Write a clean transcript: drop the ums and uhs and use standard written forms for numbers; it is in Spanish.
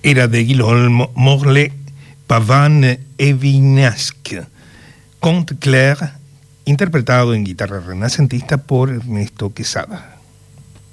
era de Guillaume Morlet, Pavane Evinasque, Conte Clair, interpretado en guitarra renacentista por Ernesto Quesada.